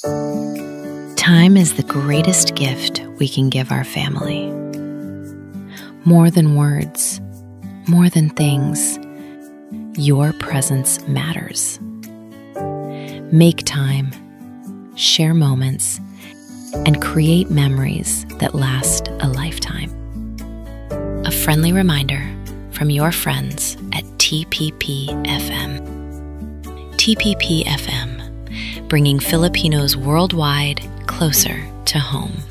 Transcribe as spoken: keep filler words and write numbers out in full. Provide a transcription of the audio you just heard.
Time is the greatest gift we can give our family. More than words, more than things, your presence matters. Make time, share moments, and create memories that last a lifetime. A friendly reminder from your friends at T P P F M. T P P F M, bringing Filipinos worldwide closer to home.